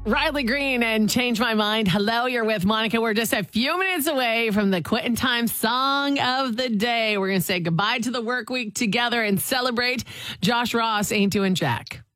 Riley Green and Change My Mind. Hello, you're with Monica. We're just a few minutes away from the Quitting Time Song of the Day. We're going to say goodbye to the work week together and celebrate Josh Ross, Ain't Doing Jack.